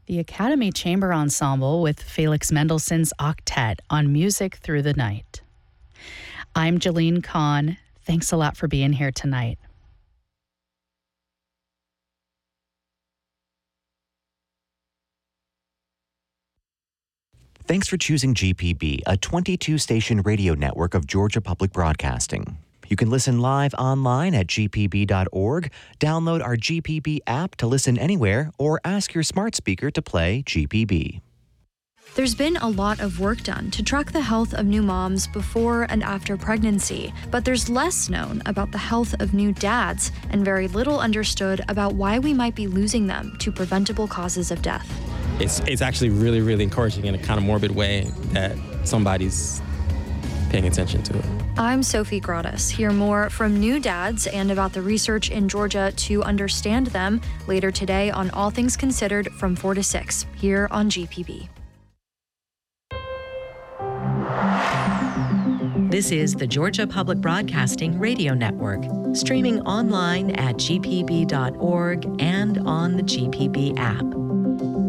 The Academy Chamber Ensemble with Felix Mendelssohn's Octet on Music Through the Night. I'm Jolene Kahn. Thanks a lot for being here tonight. Thanks for choosing GPB, a 22-station radio network of Georgia Public Broadcasting. You can listen live online at gpb.org, download our GPB app to listen anywhere, or ask your smart speaker to play GPB. There's been a lot of work done to track the health of new moms before and after pregnancy, but there's less known about the health of new dads and very little understood about why we might be losing them to preventable causes of death. It's actually really, really encouraging in a kind of morbid way that somebody's paying attention to it. I'm Sophie Gratis. Hear more from new dads and about the research in Georgia to understand them later today on All Things Considered from 4 to 6 here on GPB. This is the Georgia Public Broadcasting Radio Network, streaming online at gpb.org and on the GPB app.